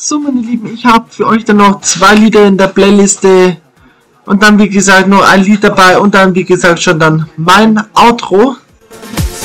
So, meine Lieben, ich habe für euch dann noch 2 Lieder in der Playliste und dann, wie gesagt, nur ein Lied dabei und dann, wie gesagt, schon dann mein Outro.